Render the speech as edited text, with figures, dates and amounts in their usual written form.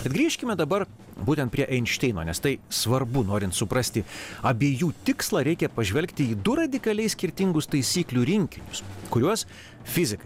Bet grįžkime dabar būtent prie Einšteino, nes tai svarbu, norint suprasti abiejų tikslą, reikia pažvelgti į du radikaliai skirtingus taisyklių rinkinius, kuriuos fizikai